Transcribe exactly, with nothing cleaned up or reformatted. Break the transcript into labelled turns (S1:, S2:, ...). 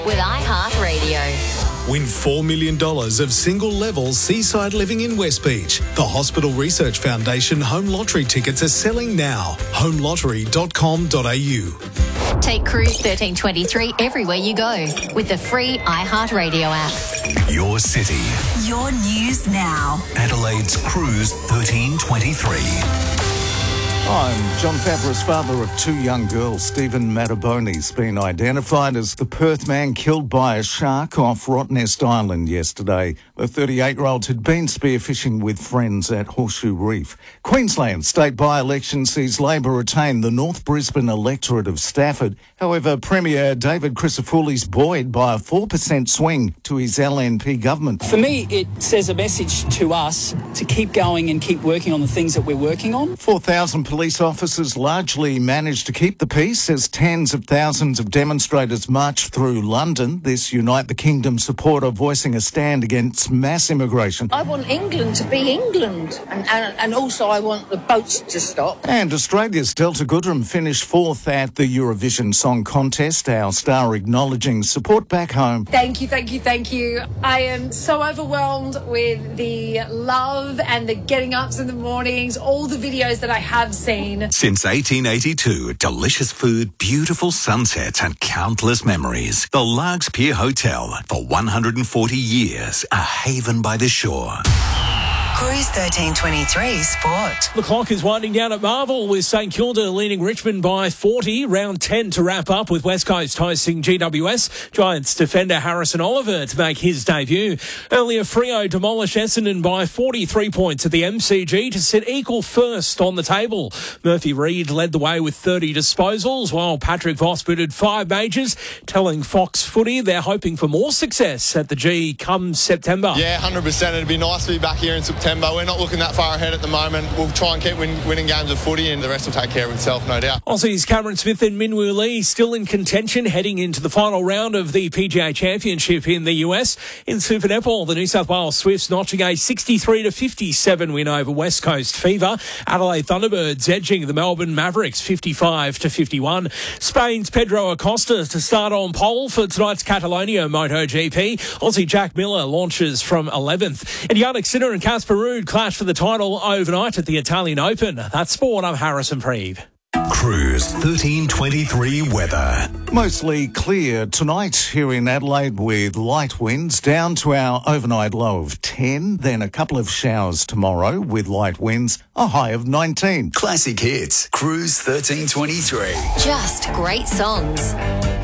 S1: with iHeartRadio.
S2: Win four million dollars of single-level seaside living in West Beach. The Hospital Research Foundation home lottery tickets are selling now. home lottery dot com dot a u.
S1: Take Cruise thirteen twenty-three everywhere you go with the free iHeartRadio app.
S3: Your city.
S4: Your news now.
S3: Adelaide's Cruise thirteen twenty-three.
S5: I'm John Fabris, father of two young girls. Stephen Mataboni's been identified as the Perth man killed by a shark off Rottnest Island yesterday. The thirty-eight-year-old had been spearfishing with friends at Horseshoe Reef. Queensland state by-election sees Labor retain the North Brisbane electorate of Stafford. However, Premier David Crisafulli's buoyed by a four percent swing to his L N P government.
S6: For me, it says a message to us to keep going and keep working on the things that we're working on.
S5: four thousand police officers largely managed to keep the peace as tens of thousands of demonstrators marched through London. This Unite the Kingdom supporter voicing a stand against mass immigration.
S7: I want England to be England, and, and, and also I want the boats to stop.
S5: And Australia's Delta Goodrem finished fourth at the Eurovision Song Contest, our star acknowledging support back home.
S8: Thank you, thank you, thank you. I am so overwhelmed with the love and the getting ups in the mornings, all the videos that I have seen.
S3: Since eighteen eighty-two, delicious food, beautiful sunsets and countless memories. The Largs Pier Hotel, for one hundred forty years, a haven by the shore.
S4: Cruise thirteen twenty-three Sport.
S9: The clock is winding down at Marvel with St Kilda leading Richmond by forty. Round ten to wrap up with West Coast hosting G W S. Giants defender Harrison Oliver to make his debut. Earlier, Freo demolished Essendon by forty-three points at the M C G to sit equal first on the table. Murphy Reid led the way with thirty disposals, while Patrick Voss booted five majors, telling Fox Footy they're hoping for more success at the G come September.
S10: Yeah, one hundred percent. It'd be nice to be back here in September. We're not looking that far ahead at the moment. We'll try and keep win- winning games of footy, and the rest will take care of itself, no doubt.
S9: Aussies Cameron Smith and Minwoo Lee still in contention heading into the final round of the P G A Championship in the U S. In Super Netball, the New South Wales Swifts notching a sixty-three to fifty-seven win over West Coast Fever. Adelaide Thunderbirds edging the Melbourne Mavericks fifty-five to fifty-one. Spain's Pedro Acosta to start on pole for tonight's Catalonia MotoGP. Aussie Jack Miller launches from eleventh. And Yannick Sinner and Casper Ruud clash for the title overnight at the Italian Open. That's sport. I'm Harrison Preeve.
S3: Cruise thirteen twenty-three weather.
S5: Mostly clear tonight here in Adelaide with light winds down to our overnight low of ten. Then a couple of showers tomorrow with light winds, a high of nineteen.
S3: Classic hits. Cruise thirteen twenty-three.
S1: Just great songs.